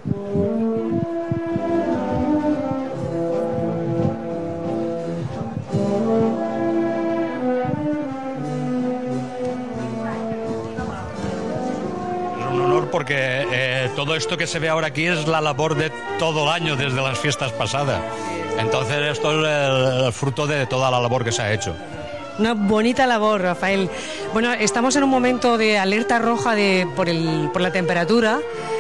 Porque todo esto que se ve ahora aquí es la labor de todo el año desde las fiestas pasadas. Entonces esto es el fruto de toda la labor que se ha hecho. Una bonita labor, Rafael. Bueno, estamos en un momento de alerta roja por la temperatura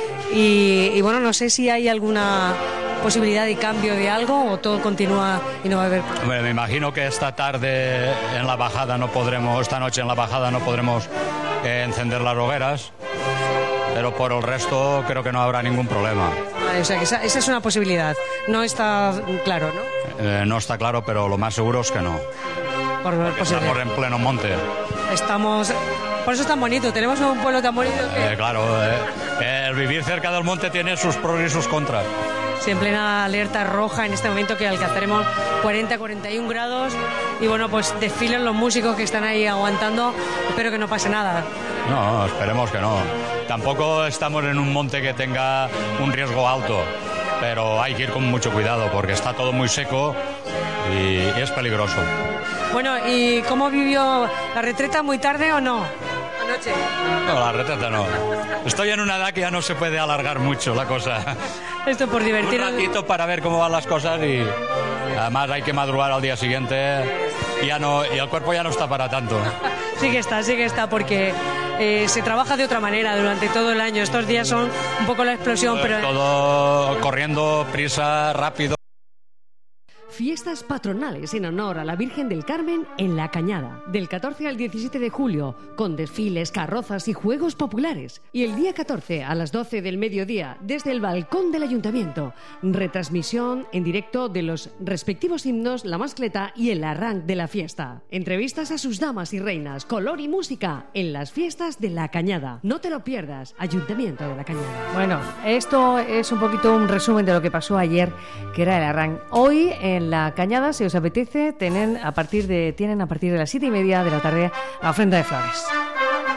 y bueno, no sé si hay alguna posibilidad de cambio de algo o todo continúa y no va a haber... Hombre, me imagino que esta tarde en la bajada no podremos, esta noche en la bajada no podremos encender las hogueras. Pero por el resto creo que no habrá ningún problema. O sea, que esa es una posibilidad. No está claro, ¿no? No está claro, pero lo más seguro es que no. Estamos en pleno monte. Por eso es tan bonito. Tenemos un pueblo tan bonito que... Claro, el vivir cerca del monte tiene sus pros y sus contras. Sí, en plena alerta roja en este momento que alcanzaremos 40-41 grados y bueno, pues desfilan los músicos que están ahí aguantando. Espero que no pase nada. No, esperemos que no. Tampoco estamos en un monte que tenga un riesgo alto, pero hay que ir con mucho cuidado porque está todo muy seco y es peligroso. Bueno, ¿y cómo vivió la retreta? ¿Muy tarde o no? ¿Anoche? No, la retreta no. Estoy en una edad que ya no se puede alargar mucho la cosa. Esto por divertirnos. Un ratito para ver cómo van las cosas y además hay que madrugar al día siguiente y el cuerpo ya no está para tanto. Sí que está porque se trabaja de otra manera durante todo el año. Estos días son un poco la explosión, pero... Todo corriendo, prisa, rápido. Fiestas patronales en honor a la Virgen del Carmen en La Cañada, del 14 al 17 de julio, con desfiles, carrozas y juegos populares. Y el día 14 a las 12 del mediodía, desde el balcón del Ayuntamiento, retransmisión en directo de los respectivos himnos, la mascleta y el arranque de la fiesta. Entrevistas a sus damas y reinas, color y música en las fiestas de La Cañada. No te lo pierdas, Ayuntamiento de La Cañada. Bueno, esto es un poquito un resumen de lo que pasó ayer, que era el arranque. Hoy en La Cañada, si os apetece, tienen a partir de las 7:30 de la tarde la ofrenda de flores.